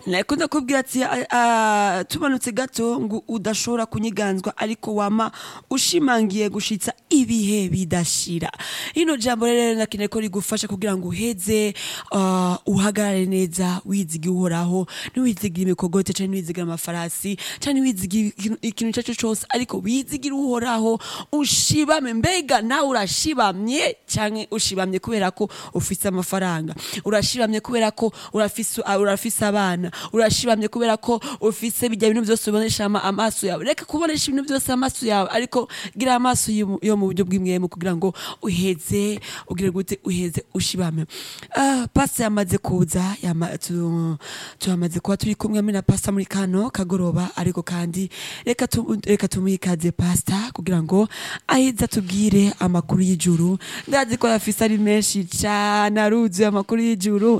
nakunda kubwira ati tumanutse gato ngo udashobora kunyiganzwa ariko wama ushimangiye gushitsa ibihe bidashira. Ino jambo rero nakine ko rigufasha kugira ngo uheze uhagarare neza wizigi uhoraho, ntiwizigira imikogote cyane ntiwizigira amafarasi cyane ntiwizigira ikintu cyacu cyose, ariko wizigira uhoraho ushibame. Mbega nawe urashibamye cyane ushibamye kubera ko ufise amafaranga, urashibamye kubera ko urafise abana, urashibamye kubera ko ufise bijya bintu byose ubonesha amaso yawe. Reka kubonesha ibintu byose amaso yawe, ariko gira amaso yo mu buryo bw'imwemo kugira ngo uheze ugire gute uheze ushibame. Pasta yamaze kuza, tuhamaze kuba turi kumwe na pasta muri kano kagoroba, ariko kandi reka tumwikaze pasta kugira ngo aheza tubwire amakuru y'ijuru. Ndazi ko yafise ari menshi cyane, aruzuye amakuru y'ijuru.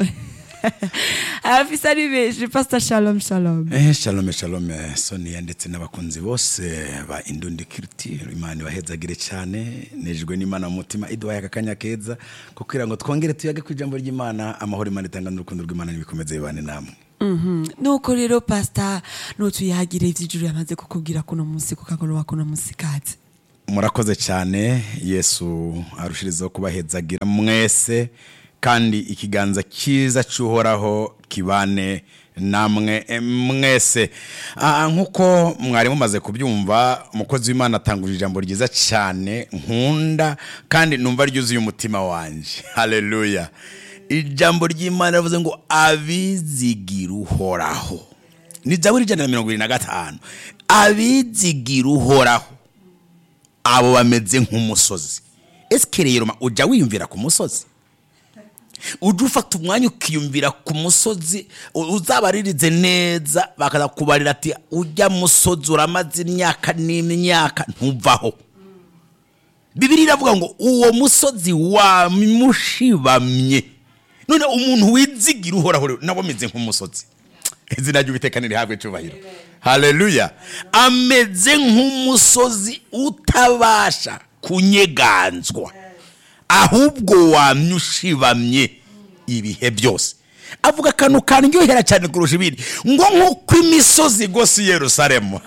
Afisa ari benshi. Pastor shalom shalom. Shalom shalom Sonia ndetse n'abakunzi bose ba Indundi Culture. Imana ibahezagire cyane, nejwe n'Imana mu mutima iduhaye akanya keza kugira ngo twongere tuyage ku ijambo ry'Imana. Amahoro Imana itanga n'urukundo rw'Imana nibikomeze bibane namwe. Nuko rero Pastor nutuyagire ivy'ijuru yamaze kukubwira kuno munsi kukagoroba kuno munsi kaze. Murakoze cyane. Yesu arushirizaho kubahezagira mwese, kandi ikiganza cyiza cyuhoraho kibane namwe mwese. Nkuko mwari mumaze kubyumva, umukozi w'Imana atanguje ijambo ryiza cyane nkunda kandi numva ryuzuye umutima wanje. Haleluya. Ijambo ry'Imana rivuze ngo abizigira uhoraho. Ni Zaburi 125. Abizigira uhoraho abo bameze nk'umusozi. Eske rero uja wiyumvira ku musozi? Ujya ufata umwanya ukiyumvira ku musozi, uzabaririze neza bakaza kubarira ati ujya musozi uramaze imyaka n'imyaka ntuvaho. Bibiliya iravuga ngo uwo musozi wamushibamye. None umuntu wizigira uhoraho nabo ameze nk'umusozi. Izina ry'Uwiteka nirihabwe cyubahiro. Haleluya. Ameze nk'umusozi utabasha kunyeganzwa, ahubwo wamyushibamye ibihe byose. Avuga kanu kanryohera cyane kurusha ibindi ngo nkuko imisozi gose Yerusalemu.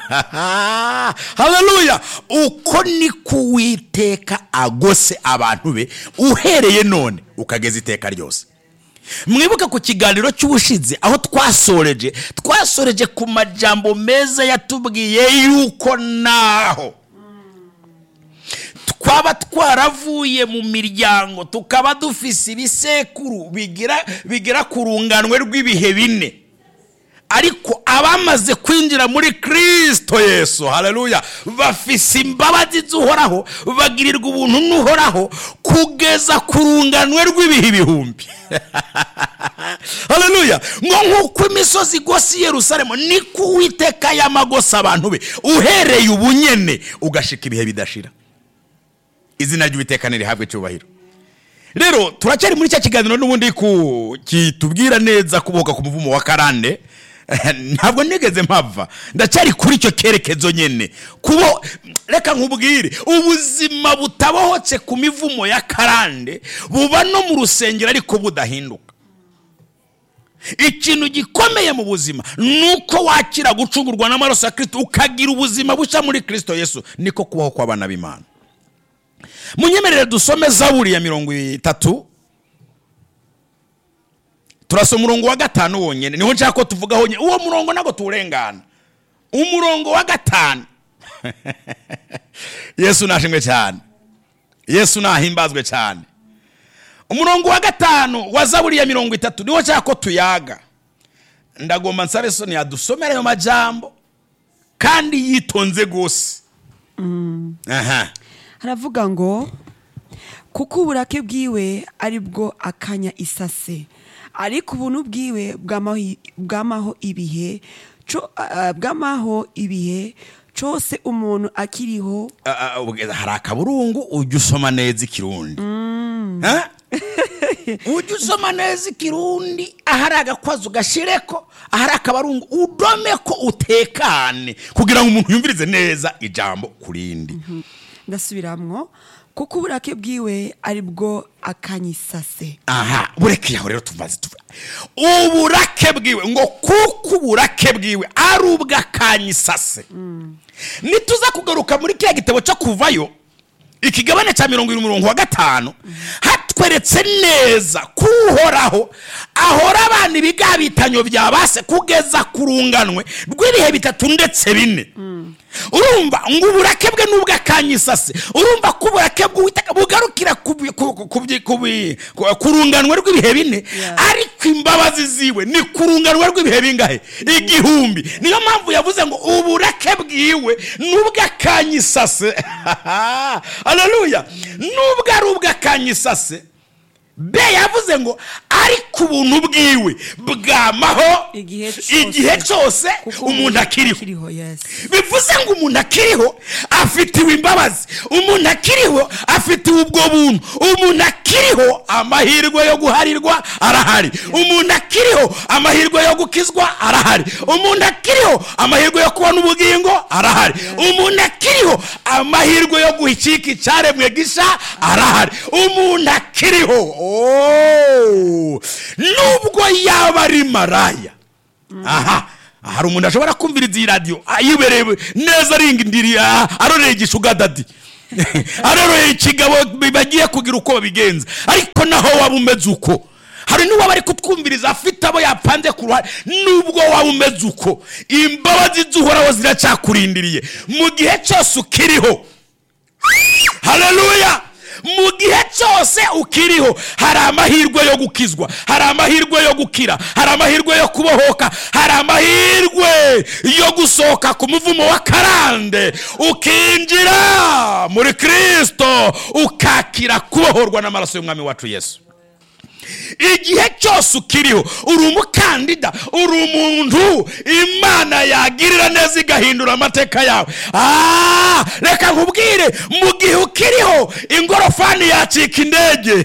Haleluya. Uko ni kuwiteka agose abantu be uhereye none ukageza iteka ryose. Mwibuka ku kiganiro cy'ubushize aho twasoreje ku majambo meza yatubwiye yuko naho twaba twaravuye mu miryango tukaba dufise ibisekuru bigira kurunganwe rw'ibihe bine, ariko abamaze kwinjira muri Kristo Yesu, haleluya, bafise imbabazi z'uhoraho, bagirirwa ubuntu n'uhoraho kugeza kurunganwe rw'ibihe ibihumbi. Haleluya. Ngo nkuko imisozi gose Yerusalemu ni kuwiteka yamagosa abantu be uhereye ubunyene ugashika ibihe bidashira. Izina ry'Uwiteka nirihabwe cyubahiro. Rero turacyari muri cya kiganiro n'ubundi kitubwira neza kuboka ku muvumo wa karande. Ntabwo nigeze mpava, ndacyari kuri icyo kerekezo nyene. Kubo reka nkubwire, ubuzima butabohotse ku mivumo ya karande buba no mu rusengero ariko budahinduka. Ikintu gikomeye mu buzima nuko wakira gucungurwa n'amaraso ya Kristo ukagira ubuzima bushya muri Kristo Yesu. Niko kubaho kw'abana b'Imana. Munyemerere dusome Zaburi ya 30. Turasoma umurongo wa 5 wonyene, niho nshaka ko tuvuga honye. Uwo murongo nago turengana. Umurongo wa 5. Yesu nashimwe cyane. Yesu nahimbazwe cyane. Umurongo wa 5 wa Zaburi ya 30 niho nshaka ko tuyaga. Ndagomba nsabe Soni yadusomera ayo majambo kandi yitonze gose. Haravuga ngo kuko uburake bwiwe ari bwo akanya isase, ariko ubuntu bwiwe bwamaho ibihe cyose umuntu akiriho. Hari akaburungu ujya usoma neza ikirundi. Ujya usoma neza ikirundi, ahari agakwazo gashireko, ahari akabarungu udomeko utekane kugira ngo umuntu yumvirize neza ijambo kurindi. Ndasubiramwo kuko uburake bwiwe ari bwo akanyisase. Aha, bureke yaho rero tumaze tuvuga uburake bwiwe ngo kuko uburake bwiwe ari ubw'akanyisase. Nituza kugaruka muri kiriya gitabo cyo kuvayo ikigabane cya 75 hatweretse neza kuhoraho ahora abana ibigabitanyo byabase kugeza kurunganwe rw'ibihe 3 ndetse 4. Urumva ngo uburake bwe n'ubw'akanyisase. Urumva ko uburake bw'Uwiteka bugarukira kurunganwe rw'ibihe 4 ariko imbabazi ziwe ni kurunganwe rw'ibihe bingahe 1000. Niyo mpamvu yavuze ngo uburake bwiwe n'ubw'akanyisase. Haleluya. Nubwo ari ubw'akanyisase be yavuze ngo ariko ubuntu bwiwe bwamaho igihe cyose umuntu akiriho. Bivuze ngo umuntu akiriho afitiwe imbabazi, umuntu akiriho afitiwe ubwo buntu, umuntu akiriho amahirwe yo guharirwa arahari, umuntu akiriho amahirwe yo gukizwa arahari, umuntu akiriho amahirwe yo kubona ubugingo arahari, umuntu akiriho amahirwe yo guhikika icyaremwe gisha arahari, umuntu akiriho nubwo yaba ari maraya. Aha, hari umuntu ashobora kumviriza iyi radio ayibereye neza ringindiri aroreye igishuga dadi aroreye ikigabo bagiye kugira uko babigenza, ariko naho waba umeze uko hari n'uwaba ari kutwumviriza afite abo yapanze ku ruhare. Nubwo waba umeze uko imbabazi z'Uhoraho ziracyakurindiriye mu gihe cyose ukiriho. Haleluya. Mu gihe cyose ukiriho hari amahirwe yo gukizwa, hari amahirwe yo gukira, hari amahirwe yo kubohoka, hari amahirwe yo gusohoka ku muvumo wa karande ukinjira muri Kristo ukakira kubohorwa n'amaraso y'umwami wacu Yesu. Igihe cyose ukiriho uri umukandida, uri umuntu Imana yagirira neza igahindura amateka yawe. Reka nkubwire, mu gihe ukiriho ingorofani yacika indege.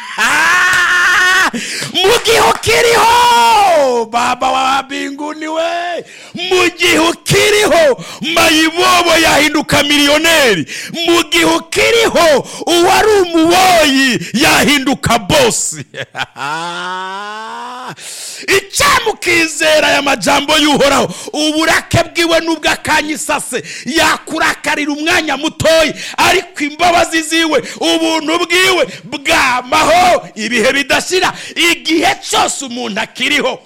Mu gihe ukiriho baba wa mbinguni we, mu gihe ukiriho mayibobo yahinduka miliyoneri, mu gihe ukiriho uwari umuboyi yahinduka bosi. Icyamukizera aya majambo y'Uhoraho uburake bwiwe n'ubw'akanyisase yakurakarira umwanya mutoyi, ariko imbabazi ziwe ubuntu bwiwe bwamaho ibihe bidashira igihe cyose umuntu akiriho.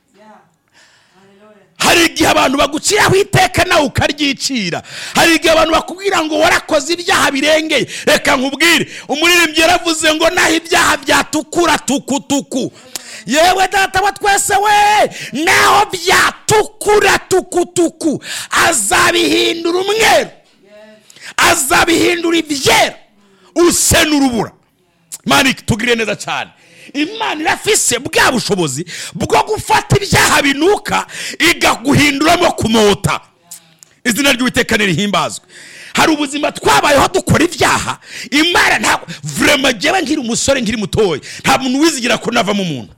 Hari igihe abantu baguciraho iteka nawe ukaryicira, hari igihe abantu bakubwira ngo warakoze ibyaha birengeye. Reka nkubwire, umuririmbyi yaravuze ngo naho ibyaha byatukura tukutuku, yewe data wa twese we, naho byatukura tukutuku azabihindura umweru, azabihindura ibyera use n'urubura. Mani tugire neza cyane. Imana irafise bwa bushobozi bwo gufata ibyaha binuka igaguhinduramo kumota. Izina ry'Uwiteka rihimbazwe. Hari ubuzima twabayeho dukora ibyaha, Imana ntabwo vraiment jewe nkiri umusore nkiri mutoyi nta muntu wizigira ko nava mu muntu.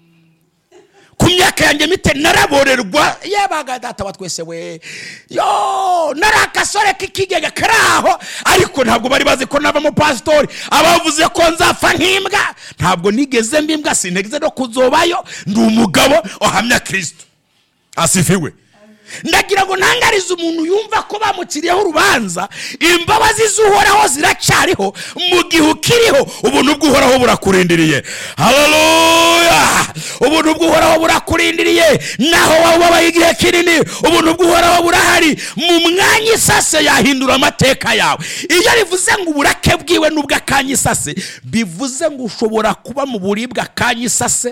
Ku myaka yanjye mite naraborerwa yabaga data wa twese we, yo narakasore kikigega karaho, ariko ntabwo bari bazi ko nava mu pastori. Abavuze ko nzafa nk'imbwa ntabwo nigeze mbimbwa, sintegeze no kuzobayo, ndi umugabo ohamya Kristo. Asifiwe. Ndagira ngo ntangarize umuntu yumva ko bamukiriyeho urubanza, imbabazi z'Uhoraho ziracyariho mu gihe ukiriho, ubuntu bw'Uhoraho burakurindiriye. Haleluya. Ubuntu bw'Uhoraho burakurindiriye naho wabaye igihe kinini, ubuntu bw'Uhoraho burahari. Mu mwanya isase yahindura amateka yawe. Iyo rivuze ngo uburake bwiwe n'ubw'akanyisase, bivuze ngo ushobora kuba mu buribwa akanyisase,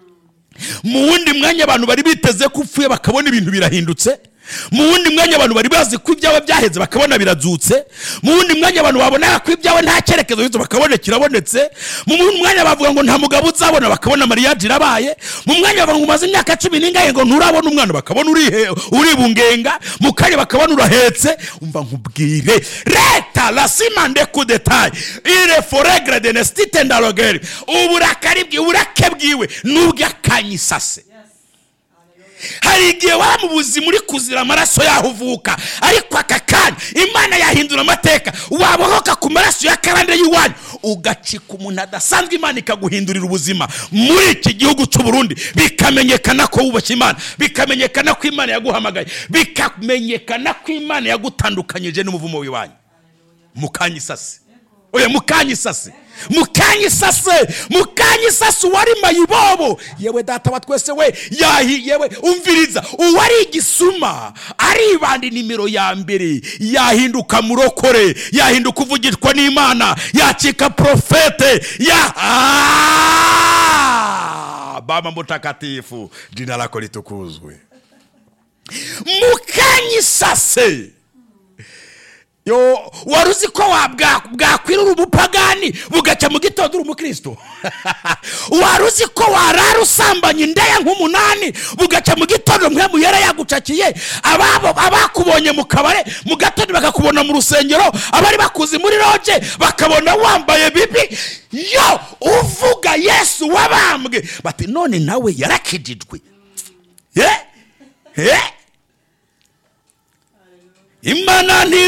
mu wundi mwanya abantu bari biteze ko upfuye bakabona ibintu birahindutse, mu wundi mwanya abantu bari bazi ko ibyawe byaheze bakabona birazutse, mu wundi mwanya abantu babona ko ibyawe nta cyerekezo cyo bakabona kirabonetse, mu wundi mwanya bavuga ngo nta mugabo uzabona bakabona mariage irabaye, mu mwanya bavuga ngo umaze imyaka 10 n'ingahe ngo nturabona umwana bakabona uribungenga, mu kare bakabona urahetse. Umva nkubwire, leta la simande ku detail ile foregre de nestite ndalogeri uburakari bw'uburake bwiwe n'ubw'akanyisase. hari igihe waba mu buzima uri kuzira amaraso yaho uvuka, ariko aka y'iwanyu, Imana yahindura amateka. Wabohoka ku maraso ya karande y'iwanyu ugacika umuntu adasanzwe, Imana ikaguhindurira ubuzima muri iki gihugu cy'u Burundi, bikamenyekana ko wubashye Imana, bikamenyekana ko Imana yaguhamagaye, bikamenyekana ko Imana yagutandukanyije n'umuvumo w'iwanyu. Mukanyisase oya, mukanyisase wari mayibobo, yewe data wa twese we, yewe umviriza, uwari igisuma aribandi nimero ya mbere yahinduka murokore, yahinduka uvugishwa n'Imana, yacika profete Baba mtakatifu, jina lako litukuzwe. Mukanyisase yo, waruzi ko bwakwirura umupagani bugaca mu gitondo uri umukristo? Waruzi ko warara usambanye indaya nk'umunani bugaca mu gitondo mwe muyera yagucakiye? Abakubonye mu kabare mu gatondo bakakubona mu rusengero, abari bakuzi muri roje bakabona wambaye bibi, yo uvuga Yesu wabambwe, bati none nawe yarakijijwe. Imana